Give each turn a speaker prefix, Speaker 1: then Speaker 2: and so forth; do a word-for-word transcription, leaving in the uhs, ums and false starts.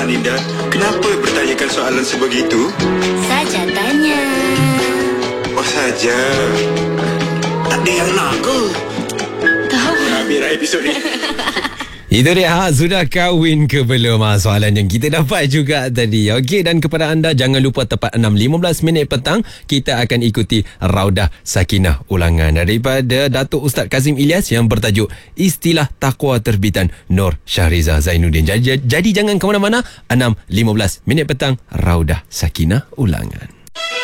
Speaker 1: Mak Linda, kenapa bertanyakan soalan sebegitu?
Speaker 2: Saja tanya.
Speaker 1: Oh saja. Tak ada yang nak ke?
Speaker 2: Tahu.
Speaker 1: Habis episod ni.
Speaker 3: Itu dia, ha, sudah kahwin ke belum? Ha, soalan yang kita dapat juga tadi. Okey, dan kepada anda, jangan lupa tepat enam lima belas minit petang, kita akan ikuti Raudah Sakinah ulangan daripada Datuk Ustaz Kazim Ilyas yang bertajuk Istilah Taqwa terbitan Nur Syahriza Zainuddin. Jadi, jadi jangan ke mana-mana. enam lima belas minit petang, Raudah Sakinah ulangan.